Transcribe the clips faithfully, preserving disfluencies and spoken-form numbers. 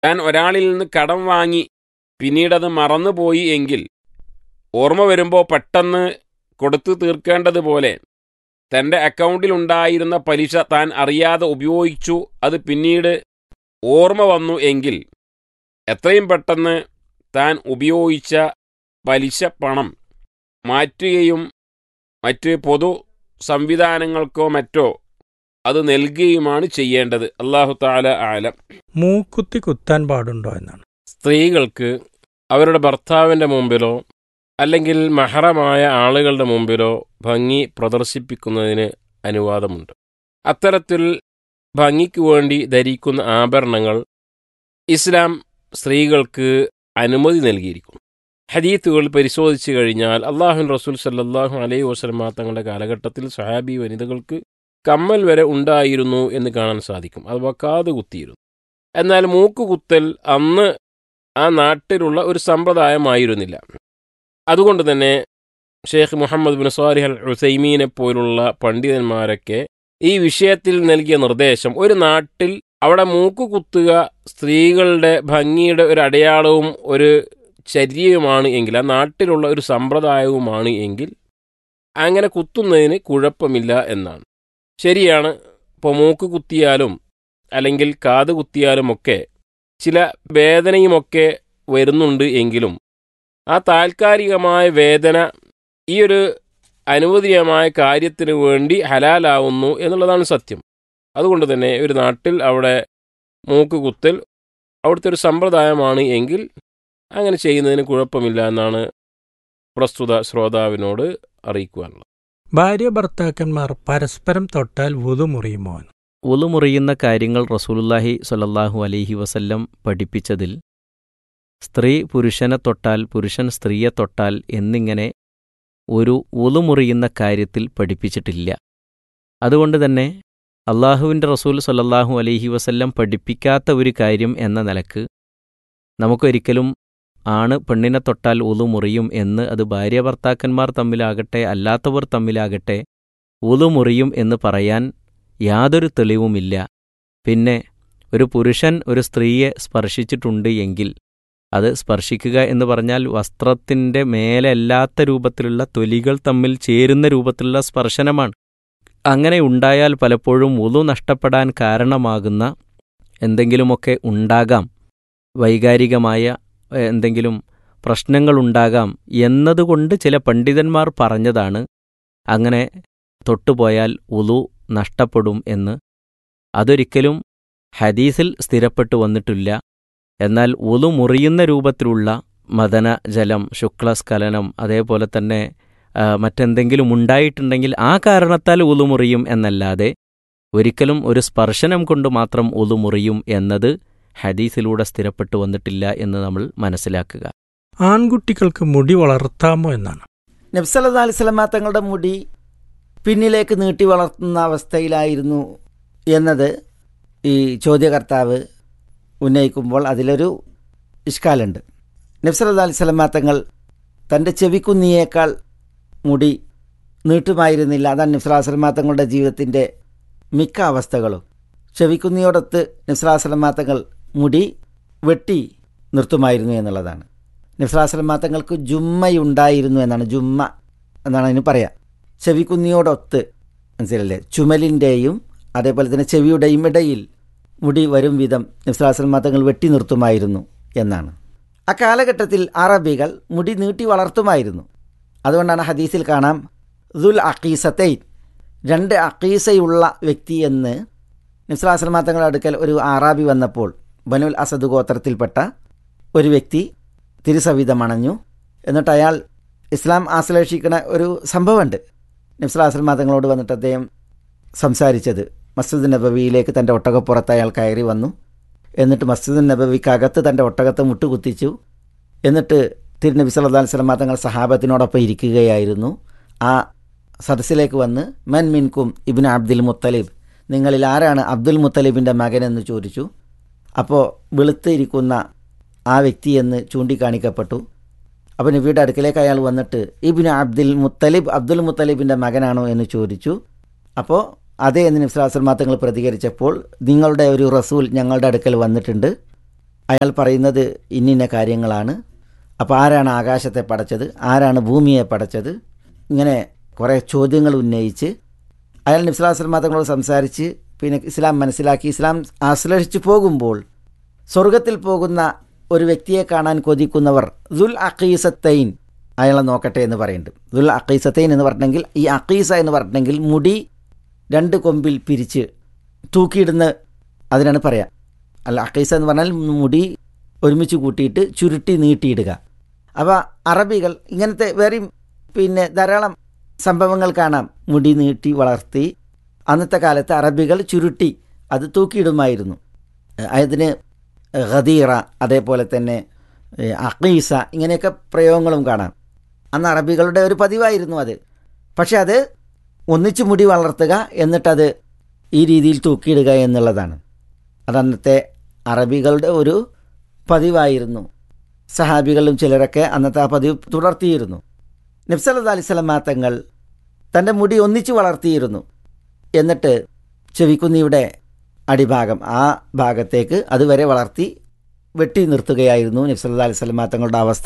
താൻ ഒരാളിൽ നിന്ന് കടം വാങ്ങി പിന്നീടത് മറന്നുപോയി എങ്കിൽ ഓർമ്മ വരുമ്പോൾ പെട്ടെന്ന് കൊടുത്തു തീർക്കേണ്ടതുപോലെ തൻ്റെ അക്കൗണ്ടിലുണ്ടായിരുന്ന പലിശ താൻ അറിയാതെ ഉപയോഗിച്ചു, അത് പിന്നീട് ഓർമ്മ വന്നു എങ്കിൽ എത്രയും പെട്ടെന്ന് താൻ ഉപയോഗിച്ച പലിശ പണം മാറ്റുകയും മറ്റ് പൊതു സംവിധാനങ്ങൾക്കോ മറ്റോ അത് നൽകുകയുമാണ് ചെയ്യേണ്ടത്. അല്ലാഹു തആല ആലം. മൂക്കുത്തി കുത്താൻ പാടുണ്ടോ എന്നാണ്. സ്ത്രീകൾക്ക് അവരുടെ ഭർത്താവിൻ്റെ മുമ്പിലോ അല്ലെങ്കിൽ മഹറമായ ആളുകളുടെ മുമ്പിലോ ഭംഗി പ്രദർശിപ്പിക്കുന്നതിന് അനുവാദമുണ്ട്. അത്തരത്തിൽ ഭംഗിക്ക് വേണ്ടി ധരിക്കുന്ന ആഭരണങ്ങൾ ഇസ്ലാം സ്ത്രീകൾക്ക് അനുമതി നൽകിയിരിക്കുന്നു. ഹദീത്തുകൾ പരിശോധിച്ചു കഴിഞ്ഞാൽ അല്ലാഹുവിൻ റസൂൽ സല്ലല്ലാഹു അലൈഹി വസല്ലം തങ്ങളുടെ കാലഘട്ടത്തിൽ സ്വഹാബി വനിതകൾക്ക് കമ്മൽ വരെ ഉണ്ടായിരുന്നു എന്ന് കാണാൻ സാധിക്കും. അഥവാ കാത് കുത്തിയിരുന്നു. എന്നാൽ മൂക്ക് കുത്തൽ അന്ന് ആ നാട്ടിലുള്ള ഒരു സമ്പ്രദായമായിരുന്നില്ല. അതുകൊണ്ട് തന്നെ ഷെയ്ഖ് മുഹമ്മദ് ബിൻ സ്വാലിഹ് അൽ ഉസൈമീനെ പോലുള്ള പണ്ഡിതന്മാരൊക്കെ ഈ വിഷയത്തിൽ നൽകിയ നിർദ്ദേശം, ഒരു നാട്ടിൽ അവിടെ മൂക്ക് കുത്തുക സ്ത്രീകളുടെ ഭംഗിയുടെ ഒരു അടയാളവും ഒരു ചര്യയുമാണ് എങ്കിൽ, ആ നാട്ടിലുള്ള ഒരു സമ്പ്രദായവുമാണ് എങ്കിൽ അങ്ങനെ കുത്തുന്നതിന് കുഴപ്പമില്ല എന്നാണ്. ശരിയാണ്, ഇപ്പോൾ മൂക്ക് കുത്തിയാലും അല്ലെങ്കിൽ കാത് കുത്തിയാലുമൊക്കെ ചില വേദനയുമൊക്കെ വരുന്നുണ്ട് എങ്കിലും ആ താൽക്കാലികമായ വേദന ഈ ഒരു അനുവദനീയമായ കാര്യത്തിന് വേണ്ടി ഹലാലാവുന്നു എന്നുള്ളതാണ് സത്യം. അതുകൊണ്ട് തന്നെ ഒരു നാട്ടിൽ അവിടെ മൂക്ക് കുത്തൽ അവിടുത്തെ ഒരു സമ്പ്രദായമാണ് എങ്കിൽ അങ്ങനെ ചെയ്യുന്നതിന് കുഴപ്പമില്ല എന്നാണ് പ്രസ്തുത ശ്രോതാവിനോട് അറിയിക്കുവാനുള്ളത്. ഭാര്യ ഭർത്താക്കന്മാർ പരസ്പരം തൊട്ടാൽ വുളു മുറിയുമോ? വുളു മുറിയുന്ന കാര്യങ്ങൾ റസൂലുള്ളാഹി സ്വല്ലല്ലാഹു അലൈഹി വസല്ലം പഠിപ്പിച്ചതിൽ സ്ത്രീ പുരുഷനെ തൊട്ടാൽ പുരുഷൻ സ്ത്രീയെ തൊട്ടാൽ എന്നിങ്ങനെ ഒരു വുളു മുറിയുന്ന കാര്യത്തിൽ പഠിപ്പിച്ചിട്ടില്ല. അതുകൊണ്ട് തന്നെ അള്ളാഹുവിൻ്റെ റസൂൽ സ്വല്ലല്ലാഹു അലൈഹി വസല്ലം പഠിപ്പിക്കാത്ത ഒരു കാര്യം എന്ന നിലക്ക് നമുക്കൊരിക്കലും ആണ് പെണ്ണിനെ തൊട്ടാൽ വുളു മുറിയും എന്ന്, അത് ഭാര്യ ഭർത്താക്കന്മാർ തമ്മിലാകട്ടെ അല്ലാത്തവർ തമ്മിലാകട്ടെ വുളു മുറിയും എന്ന് പറയാൻ യാതൊരു തെളിവുമില്ല. പിന്നെ ഒരു പുരുഷൻ ഒരു സ്ത്രീയെ സ്പർശിച്ചിട്ടുണ്ട് എങ്കിൽ അത് സ്പർശിക്കുക എന്ന് പറഞ്ഞാൽ വസ്ത്രത്തിൻ്റെ മേലല്ലാത്ത രൂപത്തിലുള്ള തൊലികൾ തമ്മിൽ ചേരുന്ന രൂപത്തിലുള്ള സ്പർശനമാണ്. അങ്ങനെ ഉണ്ടായാൽ പലപ്പോഴും വുളു നഷ്ടപ്പെടാൻ കാരണമാകുന്ന എന്തെങ്കിലുമൊക്കെ ഉണ്ടാകാം, വൈകാരികമായ എന്തെങ്കിലും പ്രശ്നങ്ങളുണ്ടാകാം എന്നതുകൊണ്ട് ചില പണ്ഡിതന്മാർ പറഞ്ഞതാണ് അങ്ങനെ തൊട്ടുപോയാൽ വുളു നഷ്ടപ്പെടും എന്ന്. അതൊരിക്കലും ഹദീസിൽ സ്ഥിരപ്പെട്ടു വന്നിട്ടില്ല. എന്നാൽ വുളു മുറിയുന്ന രൂപത്തിലുള്ള മദന ജലം, ശുക്ലസ്ഖലനം, അതേപോലെ തന്നെ മറ്റെന്തെങ്കിലും ഉണ്ടായിട്ടുണ്ടെങ്കിൽ ആ കാരണത്താൽ വുളു മുറിയും എന്നല്ലാതെ ഒരിക്കലും ഒരു സ്പർശനം കൊണ്ട് മാത്രം വുളു മുറിയും എന്നത് ഹദീസിലൂടെ സ്ഥിരപ്പെട്ടു വന്നിട്ടില്ല എന്ന് നമ്മൾ മനസ്സിലാക്കുക. ആൺകുട്ടികൾക്ക് മുടി വളർത്താമോ എന്നാണ്. നബി സല്ലല്ലാഹു അലൈഹി വസല്ലം തങ്ങളുടെ മുടി പിന്നിലേക്ക് നീട്ടി വളർത്തുന്ന അവസ്ഥയിലായിരുന്നു എന്നത് ഈ ചോദ്യകർത്താവ് ഉന്നയിക്കുമ്പോൾ അതിലൊരു ഇഷ്കാലുണ്ട്. നബി സല്ലല്ലാഹു അലൈഹി വസല്ലം തങ്ങൾ തൻ്റെ ചെവിക്കുന്നിയേക്കാൾ മുടി നീട്ടുമായിരുന്നില്ല. അതാണ് നബി സല്ലല്ലാഹു അലൈഹി വസല്ലം തങ്ങളുടെ ജീവിതത്തിൻ്റെ മിക്ക അവസ്ഥകളും. ചെവിക്കുന്നിയോടൊത്ത് നബി സല്ലല്ലാഹു അലൈഹി വസല്ലം തങ്ങൾ മുടി വെട്ടി നിർത്തുമായിരുന്നു എന്നുള്ളതാണ്. നബി സല്ലല്ലാഹു അലൈഹി വസല്ലം തങ്ങൾക്ക് ജുമ്മയുണ്ടായിരുന്നു എന്നാണ്, ജുമ്മ എന്നാണ് അതിന് പറയാം. ചെവിക്കുന്നിയോടൊത്ത്, മനസ്സിലല്ലേ, ചുമലിൻ്റെയും അതേപോലെ തന്നെ ചെവിയുടെയും ഇടയിൽ മുടി വരും വിധം നബി സല്ലല്ലാഹു അലൈഹി വസല്ലം തങ്ങൾ വെട്ടി നിർത്തുമായിരുന്നു എന്നാണ്. ആ കാലഘട്ടത്തിൽ അറബികൾ മുടി നീട്ടി വളർത്തുമായിരുന്നു. അതുകൊണ്ടാണ് ഹദീസിൽ കാണാം ദുൽ അഖീസത്തൈൻ, രണ്ട് അഖീസയുള്ള വ്യക്തി എന്ന്. നബി സല്ലല്ലാഹു അലൈഹി വസല്ലം തങ്ങളുടെ അടുക്കൽ ഒരു ആറാബി വന്നപ്പോൾ ബനുൽ അസദ് ഗോത്രത്തിൽപ്പെട്ട ഒരു വ്യക്തി തിരുസവിധമണഞ്ഞു. എന്നിട്ട് അയാൾ ഇസ്ലാം ആശ്ലേഷിക്കുന്ന ഒരു സംഭവമുണ്ട്. നബി സല്ലല്ലാഹു അലൈഹി വസല്ലം തങ്ങളോട് വന്നിട്ട് അദ്ദേഹം സംസാരിച്ചത്, മസ്ജിദ് നബവിയിലേക്ക് തൻ്റെ ഒട്ടകപ്പുറത്ത് അയാൾ കയറി വന്നു. എന്നിട്ട് മസ്ജിദ് നബവിക്കകത്ത് തൻ്റെ ഒട്ടകത്തെ മുട്ടുകുത്തിച്ചു. എന്നിട്ട് തിരുനബി സല്ലല്ലാഹു അലൈഹി വസല്ലം തങ്ങൾ സഹാബത്തിനോടൊപ്പം ഇരിക്കുകയായിരുന്നു. ആ സദസ്സിലേക്ക് വന്ന് മൻ മിൻകും ഇബ്നു അബ്ദുൽ മുത്തലിബ്, നിങ്ങളിൽ ആരാണ് അബ്ദുൽ മുത്തലിബിൻ്റെ മകനെന്ന് ചോദിച്ചു. അപ്പോൾ വെളുത്തിരിക്കുന്ന ആ വ്യക്തി എന്ന് ചൂണ്ടിക്കാണിക്കപ്പെട്ടു. അപ്പോൾ നബിയുടെ അടുക്കലേക്ക് അയാൾ വന്നിട്ട് ഇബ്നു അബ്ദുൽ മുത്തലിബ്, അബ്ദുൽ മുത്തലിബിൻ്റെ മകനാണോ എന്ന് ചോദിച്ചു. അപ്പോൾ അതേ എന്ന് നബി സല്ലല്ലാഹു അലൈഹി വസല്ലം തങ്ങൾ പ്രതികരിച്ചപ്പോൾ, നിങ്ങളുടെ ഒരു റസൂൽ ഞങ്ങളുടെ അടുക്കൽ വന്നിട്ടുണ്ട്, അയാൾ പറയുന്നത് ഇന്നിന്ന കാര്യങ്ങളാണ്. അപ്പോൾ ആരാണ് ആകാശത്തെ പടച്ചത്, ആരാണ് ഭൂമിയെ പടച്ചത്, ഇങ്ങനെ കുറേ ചോദ്യങ്ങൾ ഉന്നയിച്ച് അയാൾ നബി സല്ലല്ലാഹു അലൈഹി വസല്ലം തങ്ങളോട് സംസാരിച്ച് പിന്നെ ഇസ്ലാം മനസ്സിലാക്കി ഇസ്ലാം ആശ്ലേഷിച്ച് പോകുമ്പോൾ സ്വർഗത്തിൽ പോകുന്ന ഒരു വ്യക്തിയെ കാണാൻ കൊതിക്കുന്നവർ ദുൽ അഖീസത്തൈൻ അയാളെ നോക്കട്ടെ എന്ന് പറയുന്നുണ്ട്. ദുൽ അഖീസത്തൈൻ എന്ന് പറഞ്ഞെങ്കിൽ, ഈ അഖീസ എന്ന് പറഞ്ഞെങ്കിൽ മുടി രണ്ട് കൊമ്പിൽ പിരിച്ച് തൂക്കിയിടുന്ന അതിനാണ് പറയാം. അല്ല, അഖീസ എന്ന് പറഞ്ഞാൽ മുടി ഒരുമിച്ച് കൂട്ടിയിട്ട് ചുരുട്ടി നീട്ടിയിടുക. അപ്പോൾ അറബികൾ ഇങ്ങനത്തെ വേറെയും പിന്നെ ധാരാളം സംഭവങ്ങൾ കാണാം. മുടി നീട്ടി വളർത്തി അന്നത്തെ കാലത്ത് അറബികൾ ചുരുട്ടി അത് തൂക്കിയിടുമായിരുന്നു. അതിന് ഖദീറ, അതേപോലെ തന്നെ അഖീസ, ഇങ്ങനെയൊക്കെ പ്രയോഗങ്ങളും കാണാം. അന്ന് അറബികളുടെ ഒരു പതിവായിരുന്നു അത്. പക്ഷെ അത് ഒന്നിച്ച് മുടി വളർത്തുക എന്നിട്ടത് ഈ രീതിയിൽ തൂക്കിയിടുക എന്നുള്ളതാണ്. അതന്നത്തെ അറബികളുടെ ഒരു പതിവായിരുന്നു. സഹാബികളും ചിലരൊക്കെ അന്നത്തെ ആ പതിവ് തുടർത്തിയിരുന്നു. നബി സല്ലല്ലാഹു അലൈഹി വസല്ലം തങ്ങൾ തൻ്റെ മുടി ഒന്നിച്ച് വളർത്തിയിരുന്നു. എന്നിട്ട് ചെവിക്കുന്നിയുടെ അടിഭാഗം ആ ഭാഗത്തേക്ക് അതുവരെ വളർത്തി വെട്ടി നിർത്തുകയായിരുന്നു നബി സല്ലല്ലാഹു അലൈഹി വസല്ലം തങ്ങളുടെ അവസ്ഥ.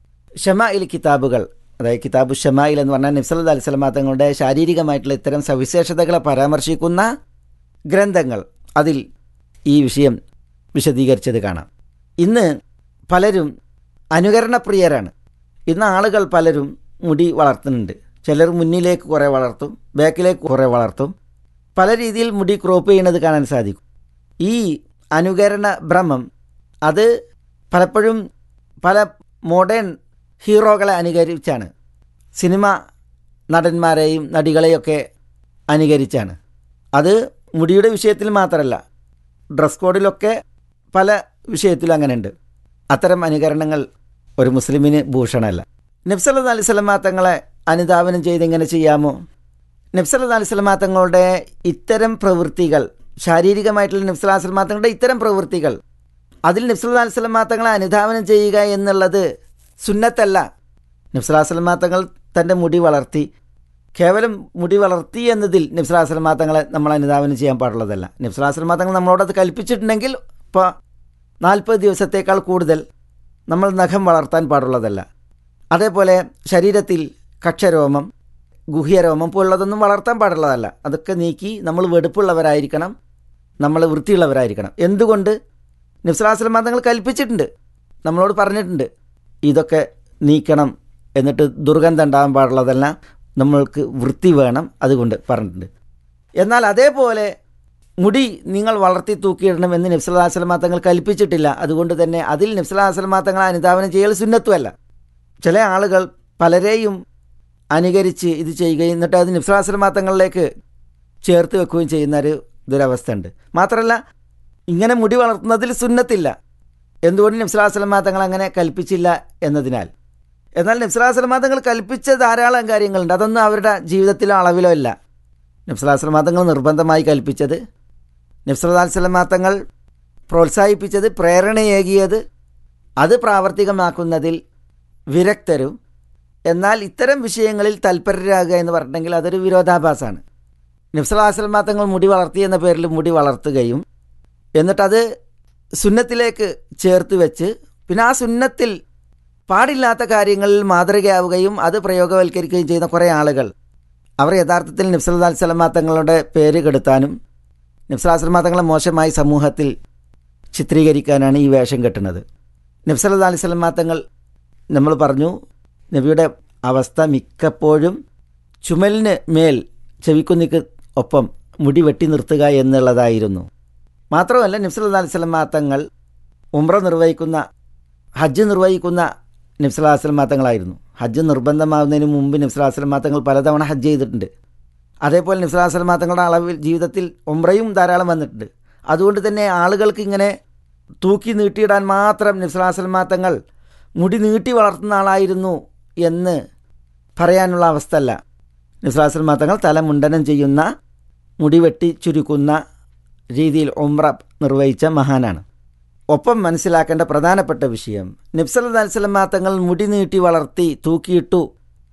ഷമായിൽ കിതാബുകൾ, അതായത് കിതാബു ഷമായിൽ എന്ന് പറഞ്ഞാൽ നബി സല്ലല്ലാഹു അലൈഹി വസല്ലം തങ്ങളുടെ ശാരീരികമായിട്ടുള്ള ഇത്തരം സവിശേഷതകളെ പരാമർശിക്കുന്ന ഗ്രന്ഥങ്ങൾ, അതിൽ ഈ വിഷയം വിശദീകരിച്ചത് കാണാം. ഇന്ന് പലരും അനുകരണപ്രിയരാണ്. ഇന്ന് ആളുകൾ പലരും മുടി വളർത്തുന്നുണ്ട്. ചിലർ മുന്നിലേക്ക് കുറേ വളർത്തും, ബാക്കിലേക്ക് കുറേ വളർത്തും. പല രീതിയിൽ മുടി ക്രോപ്പ് ചെയ്യുന്നത് കാണാൻ സാധിക്കും. ഈ അനുകരണ ഭ്രമം അത് പലപ്പോഴും പല മോഡേൺ ഹീറോകളെ അനുകരിച്ചാണ്, സിനിമ നടന്മാരെയും നടികളെയൊക്കെ അനുകരിച്ചാണ്. അത് മുടിയുടെ വിഷയത്തിൽ മാത്രമല്ല, ഡ്രസ് കോഡിലൊക്കെ പല വിഷയത്തിലും അങ്ങനെയുണ്ട്. അത്തരം അനുകരണങ്ങൾ ഒരു മുസ്ലിമിന് ഭൂഷണമല്ല. നബി സല്ലല്ലാഹു അലൈഹി വസല്ലം തങ്ങളെ അനുധാവനം ചെയ്ത് ഇങ്ങനെ ചെയ്യാമോ? നബി സല്ലല്ലാഹു അലൈഹി വസല്ലം തങ്ങളുടെ ഇത്തരം പ്രവൃത്തികൾ, ശാരീരികമായിട്ടുള്ള നബി സല്ലല്ലാഹു അലൈഹി വസല്ലം തങ്ങളുടെ ഇത്തരം പ്രവൃത്തികൾ, അതിൽ നബി സല്ലല്ലാഹു അലൈഹി വസല്ലം തങ്ങളെ അനുധാവനം ചെയ്യുക എന്നുള്ളത് സുന്നത്തല്ല. നബി സല്ലല്ലാഹു അലൈഹി വസല്ലം തങ്ങൾ തൻ്റെ മുടി വളർത്തി, കേവലം മുടി വളർത്തി എന്നതിൽ നബി സല്ലല്ലാഹു അലൈഹി വസല്ലം തങ്ങളെ നമ്മൾ അനുധാവനം ചെയ്യാൻ പാടുള്ളതല്ല. നബി സല്ലല്ലാഹു അലൈഹി വസല്ലം തങ്ങൾ നമ്മളോടത് കൽപ്പിച്ചിട്ടുണ്ടെങ്കിൽ ഇപ്പോൾ നാൽപ്പത് ദിവസത്തേക്കാൾ കൂടുതൽ നമ്മൾ നഖം വളർത്താൻ പാടുള്ളതല്ല. അതേപോലെ ശരീരത്തിൽ കക്ഷരോമം, ഗുഹ്യരോമം പോലുള്ളതൊന്നും വളർത്താൻ പാടുള്ളതല്ല. അതൊക്കെ നീക്കി നമ്മൾ വെടുപ്പുള്ളവരായിരിക്കണം, നമ്മൾ വൃത്തിയുള്ളവരായിരിക്കണം. എന്തുകൊണ്ട്? നബി സല്ലല്ലാഹു അലൈഹി വസല്ലം തങ്ങൾ കൽപ്പിച്ചിട്ടുണ്ട്, നമ്മളോട് പറഞ്ഞിട്ടുണ്ട്, ഇതൊക്കെ നീക്കണം, എന്നിട്ട് ദുർഗന്ധം ഉണ്ടാകാൻ പാടുള്ളതല്ല, നമ്മൾക്ക് വൃത്തി വേണം, അതുകൊണ്ട് പറഞ്ഞിട്ടുണ്ട്. എന്നാൽ അതേപോലെ മുടി നിങ്ങൾ വളർത്തി തൂക്കിയിടണം എന്ന് നബി സല്ലല്ലാഹു അലൈഹി വസല്ലം തങ്ങൾ കൽപ്പിച്ചിട്ടില്ല. അതുകൊണ്ട് തന്നെ അതിൽ നബി സല്ലല്ലാഹു അലൈഹി വസല്ലം തങ്ങളെ അനുധാവനം ചെയ്യൽ സുന്നത്തുമല്ല. ചില ആളുകൾ പലരെയും അനുകരിച്ച് ഇത് ചെയ്യുകയും എന്നിട്ട് അത് നബി സല്ലല്ലാഹു അലൈഹി വസല്ലം തങ്ങളിലേക്ക് ചേർത്ത് വെക്കുകയും ചെയ്യുന്ന ഒരു ദുരവസ്ഥ ഉണ്ട്. മാത്രമല്ല, ഇങ്ങനെ മുടി വളർത്തുന്നതിൽ സുന്നത്തില്ല. എന്തുകൊണ്ട്? നബി സല്ലല്ലാഹു അലൈഹി വസല്ലം തങ്ങൾ അങ്ങനെ കൽപ്പിച്ചില്ല എന്നതിനാൽ. എന്നാൽ നബി സല്ലല്ലാഹു അലൈഹി വസല്ലം തങ്ങൾ കൽപ്പിച്ച ധാരാളം കാര്യങ്ങളുണ്ട്. അതൊന്നും അവരുടെ ജീവിതത്തിലോ അളവിലോ ഇല്ല. നബി സല്ലല്ലാഹു അലൈഹി വസല്ലം തങ്ങൾ നിർബന്ധമായി കൽപ്പിച്ചത്, നബി സല്ലല്ലാഹു അലൈഹി വസല്ലം തങ്ങൾ പ്രോത്സാഹിപ്പിച്ചത്, പ്രേരണയേകിയത്, അത് പ്രാവർത്തികമാക്കുന്നതിൽ വിരക്തരും. എന്നാൽ ഇത്തരം വിഷയങ്ങളിൽ തൽപരരാകുക എന്ന് പറഞ്ഞിട്ടുണ്ടെങ്കിൽ അതൊരു വിരോധാഭാസമാണ്. നബി സല്ലല്ലാഹു അലൈഹി വസല്ലം തങ്ങൾ മുടി വളർത്തി എന്ന പേരിൽ മുടി വളർത്തുകയും എന്നിട്ടത് സുന്നത്തിലേക്ക് ചേർത്ത് വെച്ച് പിന്നെ ആ സുന്നത്തിൽ പാടില്ലാത്ത കാര്യങ്ങളിൽ മാതൃകയാവുകയും അത് പ്രയോഗവൽക്കരിക്കുകയും ചെയ്യുന്ന കുറേ ആളുകൾ, അവർ യഥാർത്ഥത്തിൽ നബി സല്ലല്ലാഹു അലൈഹി വസല്ലം തങ്ങളുടെ പേര് കെടുത്താനും നബി സല്ലല്ലാഹു അലൈഹി വസല്ലം തങ്ങളെ മോശമായി സമൂഹത്തിൽ ചിത്രീകരിക്കാനാണ് ഈ വേഷം കെട്ടുന്നത്. നബി സല്ലല്ലാഹു അലൈഹി വസല്ലം തങ്ങൾ, നമ്മൾ പറഞ്ഞു, നബിയുടെ അവസ്ഥ മിക്കപ്പോഴും ചുമലിന് മേൽ ചെവിക്കുന്നിക്ക് ഒപ്പം മുടി വെട്ടി നിർത്തുക എന്നുള്ളതായിരുന്നു. മാത്രമല്ല, നബി സല്ലല്ലാഹു അലൈഹി വസല്ലം തങ്ങൾ ഉംറ നിർവഹിക്കുന്ന, ഹജ്ജ് നിർവഹിക്കുന്ന നബി സല്ലല്ലാഹു അലൈഹി വസല്ലം തങ്ങളായിരുന്നു. ഹജ്ജ് നിർബന്ധമാകുന്നതിന് മുമ്പ് നബി സല്ലല്ലാഹു അലൈഹി വസല്ലം തങ്ങൾ പലതവണ ഹജ്ജ് ചെയ്തിട്ടുണ്ട്. അതേപോലെ നബി സല്ലല്ലാഹു അലൈഹി വസല്ലം തങ്ങളുടെ അളവിൽ ജീവിതത്തിൽ ഉംറയും ധാരാളം വന്നിട്ടുണ്ട്. അതുകൊണ്ട് തന്നെ ആളുകൾക്ക് ഇങ്ങനെ തൂക്കി നീട്ടിയിടാൻ മാത്രം നബി സല്ലല്ലാഹു അലൈഹി വസല്ലം തങ്ങൾ മുടി നീട്ടി വളർത്തുന്ന ആളായിരുന്നു എന്ന് പറയാനുള്ള അവസ്ഥ അല്ല. നബി സല്ലല്ലാഹു അലൈഹി വസല്ലം തങ്ങൾ തല മുണ്ടനം ചെയ്യുന്ന, മുടി വെട്ടി ചുരുക്കുന്ന രീതിയിൽ ഉംറ നിർവഹിച്ച മഹാനാണ്. ഒപ്പം മനസ്സിലാക്കേണ്ട പ്രധാനപ്പെട്ട വിഷയം, നബി സല്ലല്ലാഹു അലൈഹി വസല്ലം തങ്ങൾ മുടി നീട്ടി വളർത്തി തൂക്കിയിട്ടു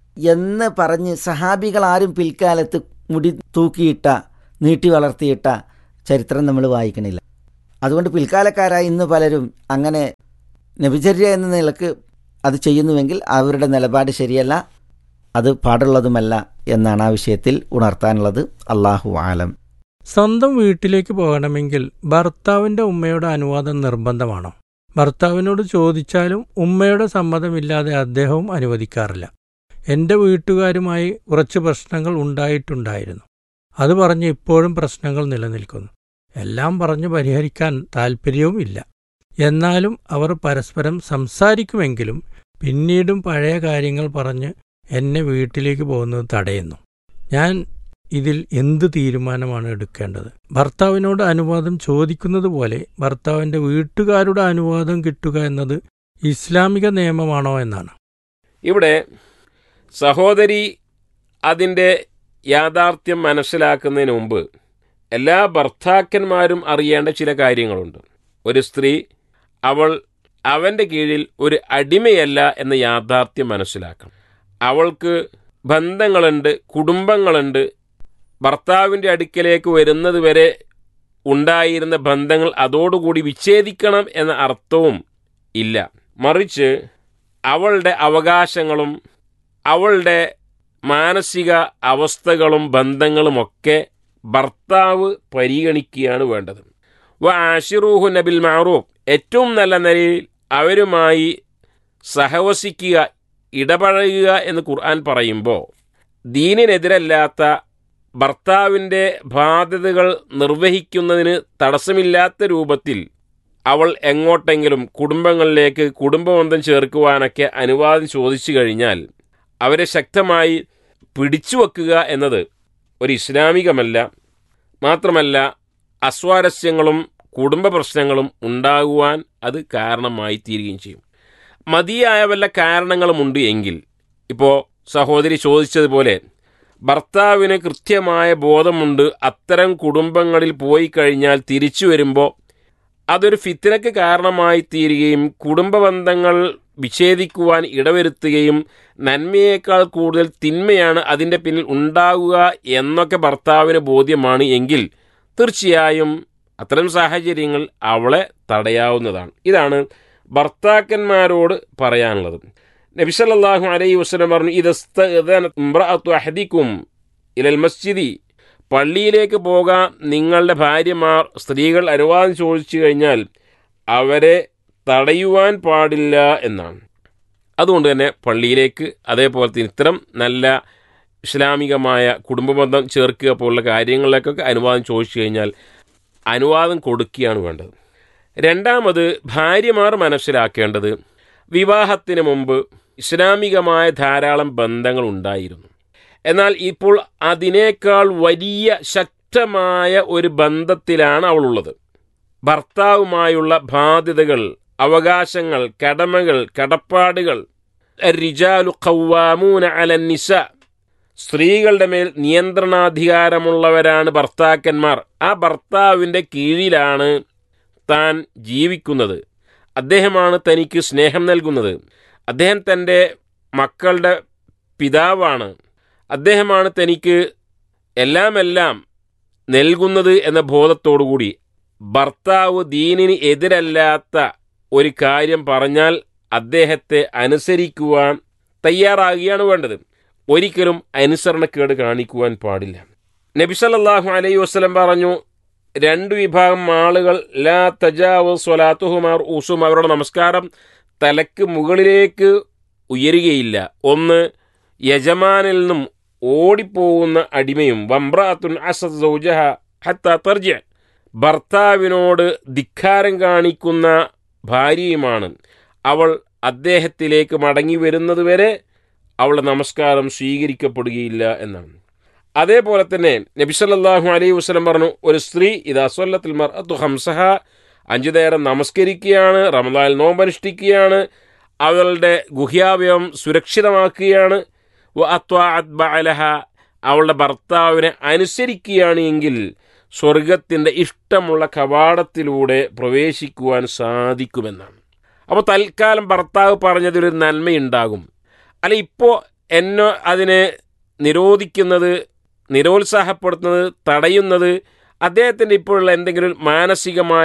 എന്ന് പറഞ്ഞ് സഹാബികൾ ആരും പിൽക്കാലത്ത് മുടി തൂക്കിയിട്ട, നീട്ടി വളർത്തിയിട്ട ചരിത്രം നമ്മൾ വായിക്കണില്ല. അതുകൊണ്ട് പിൽക്കാലക്കാരായ ഇന്ന് പലരും അങ്ങനെ നബിചര്യ എന്ന നിലക്ക് അത് ചെയ്യുന്നുവെങ്കിൽ അവരുടെ നിലപാട് ശരിയല്ല, അത് പാടുള്ളതുമല്ല എന്നാണ് ആ വിഷയത്തിൽ ഉണർത്താനുള്ളത്. അല്ലാഹു ആലം. സ്വന്തം വീട്ടിലേക്ക് പോകണമെങ്കിൽ ഭർത്താവിൻ്റെ ഉമ്മയുടെ അനുവാദം നിർബന്ധമാണോ? ഭർത്താവിനോട് ചോദിച്ചാലും ഉമ്മയുടെ സമ്മതമില്ലാതെ അദ്ദേഹവും അനുവദിക്കാറില്ല. എൻ്റെ വീട്ടുകാരുമായി കുറച്ച് പ്രശ്നങ്ങൾ ഉണ്ടായിട്ടുണ്ടായിരുന്നു. അത് പറഞ്ഞ് ഇപ്പോഴും പ്രശ്നങ്ങൾ നിലനിൽക്കുന്നു. എല്ലാം പറഞ്ഞ് പരിഹരിക്കാൻ താൽപ്പര്യവും ഇല്ല. എന്നാലും അവർ പരസ്പരം സംസാരിക്കുമെങ്കിലും പിന്നീടും പഴയ കാര്യങ്ങൾ പറഞ്ഞ് എന്നെ വീട്ടിലേക്ക് പോകുന്നത് തടയുന്നു. ഞാൻ ഇതിൽ എന്ത് തീരുമാനമാണ് എടുക്കേണ്ടത്? ഭർത്താവിനോട് അനുവാദം ചോദിക്കുന്നത് പോലെ ഭർത്താവിൻ്റെ വീട്ടുകാരുടെ അനുവാദം കിട്ടുക എന്നത് ഇസ്ലാമിക നിയമമാണോ എന്നാണ്. ഇവിടെ സഹോദരി അതിൻ്റെ യാഥാർത്ഥ്യം മനസ്സിലാക്കുന്നതിന് മുമ്പ് എല്ലാ ഭർത്താക്കന്മാരും അറിയേണ്ട ചില കാര്യങ്ങളുണ്ട്. ഒരു സ്ത്രീ അവൾ അവൻ്റെ കീഴിൽ ഒരു അടിമയല്ല എന്ന യാഥാർത്ഥ്യം മനസ്സിലാക്കണം. അവൾക്ക് ബന്ധങ്ങളുണ്ട്, കുടുംബങ്ങളുണ്ട്. ഭർത്താവിൻ്റെ അടുക്കലേക്ക് വരുന്നത് വരെ ഉണ്ടായിരുന്ന ബന്ധങ്ങൾ അതോടുകൂടി വിച്ഛേദിക്കണം എന്ന അർത്ഥവും ഇല്ല. മറിച്ച് അവളുടെ അവകാശങ്ങളും അവളുടെ മാനസിക അവസ്ഥകളും ബന്ധങ്ങളുമൊക്കെ ഭർത്താവ് പരിഗണിക്കുകയാണ് വേണ്ടത്. വ ആശിറൂഹു നബിൽ മഅറൂഫ്, ഏറ്റവും നല്ല നിലയിൽ അവരുമായി സഹവസിക്കുക, ഇടപഴകുക എന്ന് ഖുർആൻ പറയുമ്പോൾ ദീനിനെതിരല്ലാത്ത ഭർത്താവിൻ്റെ ബാധ്യതകൾ നിർവഹിക്കുന്നതിന് തടസ്സമില്ലാത്ത രൂപത്തിൽ അവൾ എങ്ങോട്ടെങ്കിലും കുടുംബങ്ങളിലേക്ക് കുടുംബബന്ധം ചേർക്കുവാനൊക്കെ അനുവാദം ചോദിച്ചു കഴിഞ്ഞാൽ അവരെ ശക്തമായി പിടിച്ചു വെക്കുക എന്നത് ഒരു ഇസ്ലാമികമല്ല. മാത്രമല്ല അസ്വാരസ്യങ്ങളും കുടുംബ പ്രശ്നങ്ങളും ഉണ്ടാകുവാൻ അത് കാരണമായി തീരുകയും ചെയ്യും. മതിയായ വല്ല കാരണങ്ങളുമുണ്ട് എങ്കിൽ, ഇപ്പോൾ സഹോദരി ചോദിച്ചതുപോലെ ഭർത്താവിന് കൃത്യമായ ബോധമുണ്ട് അത്തരം കുടുംബങ്ങളിൽ പോയി കഴിഞ്ഞാൽ തിരിച്ചു വരുമ്പോൾ അതൊരു ഫിത്നയ്ക്ക് കാരണമായി തീരുകയും കുടുംബ ബന്ധങ്ങൾ വിച്ഛേദിക്കുവാൻ ഇടവരുത്തുകയും നന്മയേക്കാൾ കൂടുതൽ തിന്മയാണ് അതിൻ്റെ പിന്നിൽ ഉണ്ടാകുക എന്നൊക്കെ ഭർത്താവിന് ബോധ്യമാണ് എങ്കിൽ തീർച്ചയായും അത്തരം സാഹചര്യങ്ങൾ അവളെ തടയാവുന്നതാണ്. ഇതാണ് ഭർത്താക്കന്മാരോട് പറയാനുള്ളത്. നബി സല്ലല്ലാഹു അലൈഹി വസല്ലം പറഞ്ഞു, ഇദസ്തഅദന ഇംറഅതു അഹദികും ഇലൽ മസ്ജിദി, പള്ളിയിലേക്ക് പോകാൻ നിങ്ങളുടെ ഭാര്യമാർ സ്ത്രീകൾ അനുവാദം ചോദിച്ചു കഴിഞ്ഞാൽ അവരെ തടയുവാൻ പാടില്ല എന്നാണ്. അതുകൊണ്ട് തന്നെ പള്ളിയിലേക്ക്, അതേപോലെ തന്നെ ഇത്തരം നല്ല ഇസ്ലാമികമായ കുടുംബബന്ധം ചേർക്കുക പോലുള്ള കാര്യങ്ങളിലേക്കൊക്കെ അനുവാദം ചോദിച്ചു കഴിഞ്ഞാൽ അനുവാദം കൊടുക്കുകയാണ് വേണ്ടത്. രണ്ടാമത് ഭാര്യമാർ മനസ്സിലാക്കേണ്ടത്, വിവാഹത്തിന് മുമ്പ് ഇസ്ലാമികമായ ധാരാളം ബന്ധങ്ങൾ ഉണ്ടായിരുന്നു. എന്നാൽ ഇപ്പോൾ അതിനേക്കാൾ വലിയ ശക്തമായ ഒരു ബന്ധത്തിലാണ് അവളുള്ളത്. ഭർത്താവുമായുള്ള ബാധ്യതകൾ, അവകാശങ്ങൾ, കടമകൾ, കടപ്പാടുകൾ. അർരിജാലു ഖവ്വാമൂന അലൻ നിസാ, സ്ത്രീകളുടെ മേൽ നിയന്ത്രണാധികാരമുള്ളവരാണ് ഭർത്താക്കന്മാർ. ആ ഭർത്താവിൻ്റെ കീഴിലാണ് താൻ ജീവിക്കുന്നത്. അദ്ദേഹമാണ് തനിക്ക് സ്നേഹം നൽകുന്നത്. അദ്ദേഹം തൻ്റെ മക്കളുടെ പിതാവാണ്. അദ്ദേഹമാണ് തനിക്ക് എല്ലാമെല്ലാം നൽകുന്നത് എന്ന ബോധത്തോടുകൂടി ഭർത്താവ് ദീനിന് എതിരല്ലാത്ത ഒരു കാര്യം പറഞ്ഞാൽ അദ്ദേഹത്തെ അനുസരിക്കുവാൻ തയ്യാറാകുകയാണ് വേണ്ടത്. ഒരിക്കലും അനുസരണക്കേട് കാണിക്കുവാൻ പാടില്ല. നബി സല്ലല്ലാഹു അലൈഹി വസല്ലം പറഞ്ഞു, രണ്ട് വിഭാഗം ആളുകൾ ലാ തജാവസ് സ്വലാത്തുഹുമാർ ഊസും, അവരുടെ നമസ്കാരം തലക്ക് മുകളിലേക്ക് ഉയരുകയില്ല. ഒന്ന്, യജമാനിൽ നിന്നും ഓടിപ്പോകുന്ന അടിമയും. വംറഅത്തുൻ അസദ് സൗജഹ ഹത്താ തർജി, ഭർത്താവിനോട് ധിക്കാരം കാണിക്കുന്ന ഭാര്യയുമാണ്. അവൾ അദ്ദേഹത്തിലേക്ക് മടങ്ങി വരുന്നതുവരെ അവളുടെ നമസ്കാരം സ്വീകരിക്കപ്പെടുകയില്ല എന്നാണ്. അതേപോലെ തന്നെ നബി സല്ലല്ലാഹു അലൈഹി വസല്ലം പറഞ്ഞു, ഒരു സ്ത്രീ ഇദാ സ്വല്ലത്തുൽ മർഅതു ഖംസഹ, അഞ്ചു നേരം നമസ്കരിക്കുകയാണ്, റമദാനിൽ നോമ്പനുഷ്ഠിക്കുകയാണ്, അവളുടെ ഗുഹ്യാവയവം സുരക്ഷിതമാക്കുകയാണ്, വ അത്വഅത് ബഅലഹ, അവളുടെ ഭർത്താവിനെ അനുസരിക്കുകയാണ് എങ്കിൽ സ്വർഗത്തിൻ്റെ ഇഷ്ടമുള്ള കവാടത്തിലൂടെ പ്രവേശിക്കുവാൻ സാധിക്കുമെന്നാണ്. അപ്പോൾ തൽക്കാലം ഭർത്താവ് പറഞ്ഞതിലൊരു നന്മയുണ്ടാകും. അല്ല, ഇപ്പോൾ എന്നെ അതിനെ നിരോധിക്കുന്നത്, നിരോത്സാഹപ്പെടുത്തുന്നത്, തടയുന്നത് അദ്ദേഹത്തിൻ്റെ ഇപ്പോഴുള്ള എന്തെങ്കിലും മാനസികമായ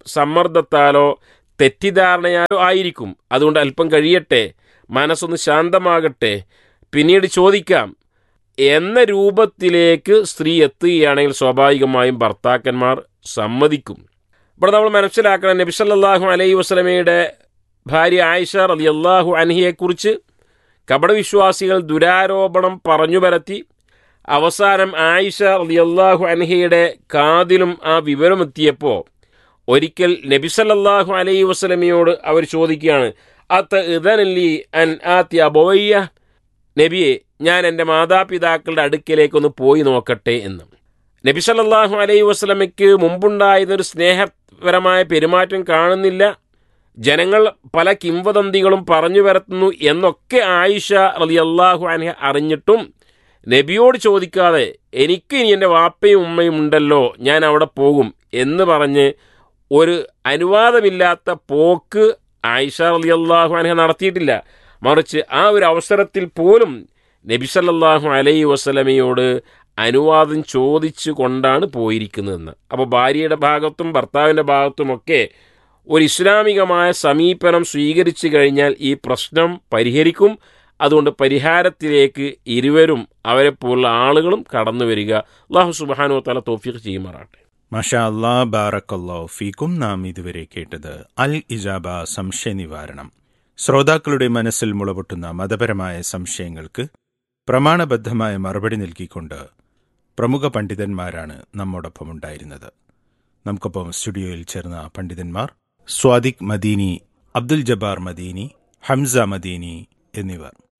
സമ്മർദ്ദത്താലോ തെറ്റിദ്ധാരണയാലോ ആയിരിക്കും. അതുകൊണ്ട് അല്പം കഴിയട്ടെ, മനസ്സൊന്ന് ശാന്തമാകട്ടെ, പിന്നീട് ചോദിക്കാം എന്ന രൂപത്തിലേക്ക് സ്ത്രീ എത്തുകയാണെങ്കിൽ സ്വാഭാവികമായും ഭർത്താക്കന്മാർ സമ്മതിക്കും. ഇവിടെ നമ്മൾ മനസ്സിലാക്കണം, നബി സല്ലല്ലാഹു അലൈഹി വസല്ലമയുടെ ഭാര്യ ആയിഷ റളിയല്ലാഹു അൻഹയെക്കുറിച്ച് കപടവിശ്വാസികൾ ദുരാരോപണം പറഞ്ഞു പരത്തി അവസാനം ആയിഷ റളിയല്ലാഹു അൻഹയുടെ കാതിലും ആ വിവരമെത്തിയപ്പോൾ ഒരിക്കൽ നബി സല്ലല്ലാഹു അലൈഹി വസല്ലമയോട് അവർ ചോദിക്കുകയാണ്, അത്ത ഇദനലി അൻ ആതി അബവയ്യ, നബിയെ ഞാൻ എൻ്റെ മാതാപിതാക്കളുടെ അടുക്കലേക്കൊന്ന് പോയി നോക്കട്ടെ എന്ന്. നബി സല്ലല്ലാഹു അലൈഹി വസല്ലമയ്ക്ക് മുമ്പുണ്ടായിരുന്നൊരു സ്നേഹപരമായ പെരുമാറ്റം കാണുന്നില്ല, ജനങ്ങൾ പല കിംവദന്തികളും പറഞ്ഞു പരത്തുന്നു എന്നൊക്കെ ആയിഷ റളിയല്ലാഹു അൻഹ അറിഞ്ഞിട്ടും നബിയോട് ചോദിക്കാതെ എനിക്ക് ഇനി എൻ്റെ വാപ്പയും ഉമ്മയും ഉണ്ടല്ലോ, ഞാൻ അവിടെ പോകും എന്ന് പറഞ്ഞ് ഒരു അനുവാദമില്ലാത്ത പോക്ക് ആയിഷ റളിയല്ലാഹു അൻഹ നടത്തിയിട്ടില്ല. മറിച്ച് ആ ഒരു അവസരത്തിൽ പോലും നബി സല്ലല്ലാഹു അലൈഹി വസല്ലമയോട് അനുവാദം ചോദിച്ചു കൊണ്ടാണ് പോയിരിക്കുന്നതെന്ന്. അപ്പോൾ ഭാര്യയുടെ ഭാഗത്തും ഭർത്താവിൻ്റെ ഭാഗത്തുമൊക്കെ ഒരു ഇസ്ലാമികമായ സമീപനം സ്വീകരിച്ചു കഴിഞ്ഞാൽ ഈ പ്രശ്നം പരിഹരിക്കും. അതുകൊണ്ട് പരിഹാരത്തിലേക്ക് ഇരുവരും അവരെപ്പോലുള്ള ആളുകളും കടന്നു വരിക. അല്ലാഹു സുബ്ഹാനഹു വ തആല തൗഫീഖ് ചെയ്യുമാറാട്ടെ. മാഷാ അല്ലാ, ബാറക്കല്ലാഹു ഫീക്കും. നാം ഇതുവരെ കേട്ടത് അൽ ഇജാബ സംശയ നിവാരണം. ശ്രോതാക്കളുടെ മനസ്സിൽ മുളപൊട്ടുന്ന മതപരമായ സംശയങ്ങൾക്ക് പ്രമാണബദ്ധമായ മറുപടി നൽകിക്കൊണ്ട് പ്രമുഖ പണ്ഡിതന്മാരാണ് നമ്മോടൊപ്പം ഉണ്ടായിരുന്നത്. നമുക്കൊപ്പം സ്റ്റുഡിയോയിൽ ചേർന്ന പണ്ഡിതന്മാർ സ്വാദിഖ് മദീനി, അബ്ദുൽ ജബ്ബാർ മദീനി, ഹംസ മദീനി എന്നിവർ.